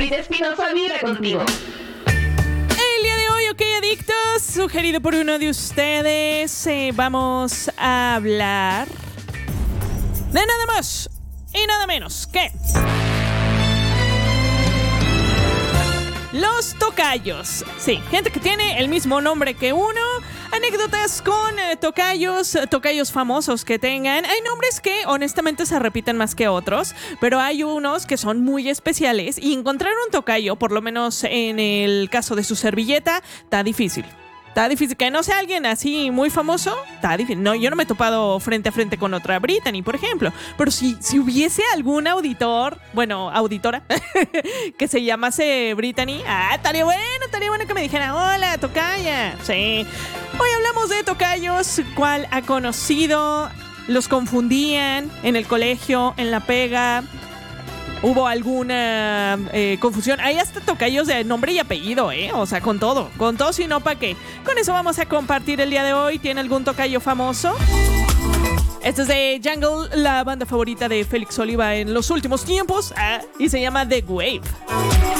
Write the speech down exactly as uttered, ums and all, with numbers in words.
Brit Espinosa vibra contigo. El día de hoy, ok, adictos, sugerido por uno de ustedes, eh, vamos a hablar de nada más y nada menos que los tocayos. Sí, gente que tiene el mismo nombre que uno. Anécdotas con eh, tocayos, tocayos famosos que tengan. Hay nombres que honestamente se repiten más que otros, pero hay unos que son muy especiales y encontrar un tocayo, por lo menos en el caso de su servilleta, está difícil. Está difícil. Que no sea alguien así muy famoso, está difícil. No, yo no me he topado frente a frente con otra Brittany, por ejemplo. Pero si, si hubiese algún auditor, bueno, auditora, que se llamase Brittany, ah, estaría bueno, estaría bueno que me dijera, hola, tocaya. Sí. Hoy hablamos de tocayos, cuál ha conocido, los confundían en el colegio, en la pega. ¿Hubo alguna eh, confusión? Hay hasta tocayos de nombre y apellido, ¿eh? O sea, con todo. Con todo, si no, ¿para qué? Con eso vamos a compartir el día de hoy. ¿Tiene algún tocayo famoso? Este es de Jungle, la banda favorita de Félix Oliva en los últimos tiempos. Ah, y se llama The Wave.